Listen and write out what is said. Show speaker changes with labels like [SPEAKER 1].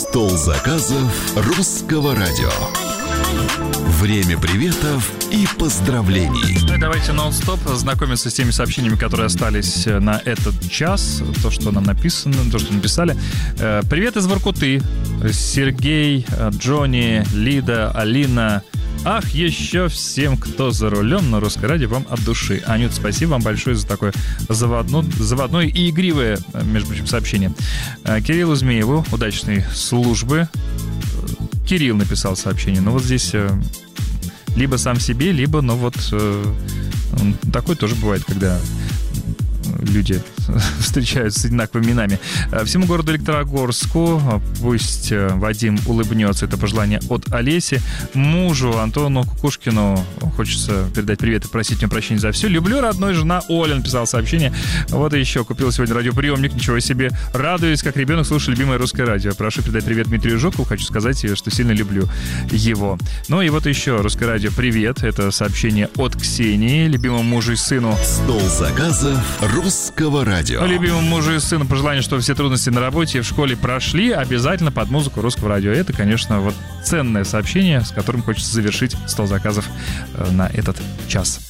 [SPEAKER 1] Стол заказов русского радио. Время приветов и поздравлений.
[SPEAKER 2] Ну и давайте нон-стоп знакомиться с теми сообщениями, которые остались на этот час. То, что нам написано, то, что написали. Привет из Воркуты. Сергей, Джонни, Лида, Алина. Ах, еще всем, кто за рулем на Русское радио, вам от души. Анют, спасибо вам большое за такое заводное и игривое, между прочим, сообщение. Кириллу Змееву удачной службы. Кирилл написал сообщение. Но вот здесь либо сам себе, либо, такое тоже бывает, когда люди встречаются с одинаковыми именами. Всему городу Электрогорску пусть Вадим улыбнется. Это пожелание от Олеси. Мужу Антону Кукушкину хочется передать привет и просить у него прощения за все. Люблю, родной, жена Оля написала сообщение. Вот и еще купил сегодня радиоприемник. Ничего себе. Радуюсь, как ребенок, слушаю любимое русское радио. Прошу передать привет Дмитрию Жукову. Хочу сказать, что сильно люблю его. Ну и вот еще русское радио привет. Это сообщение от Ксении, любимому мужу и сыну.
[SPEAKER 1] Стол заказов русского радио.
[SPEAKER 2] Любимому мужу и сыну пожелание, чтобы все трудности на работе и в школе прошли, обязательно под музыку русского радио. Это, конечно, ценное сообщение, с которым хочется завершить стол заказов на этот час.